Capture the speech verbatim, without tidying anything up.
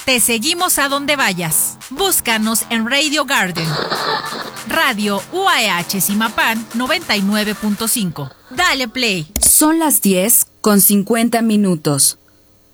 Te seguimos a donde vayas. Búscanos en Radio Garden. Radio U A H Zimapán noventa y nueve punto cinco. Dale play. Son las diez con cincuenta minutos.